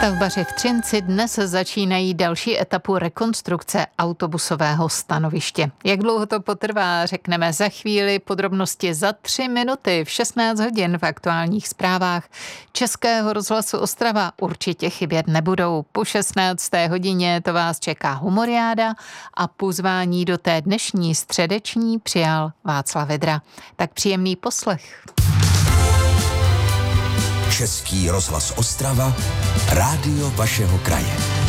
Stavbaři v Třinci dnes začínají další etapu rekonstrukce autobusového stanoviště. Jak dlouho to potrvá, řekneme za chvíli, podrobnosti za 3 minuty v 16 hodin v aktuálních zprávách Českého rozhlasu Ostrava určitě chybět nebudou. Po 16. hodině to vás čeká humoriáda a pozvání do té dnešní středeční přijal Václav Vedra. Tak příjemný poslech. Český rozhlas Ostrava, rádio vašeho kraje.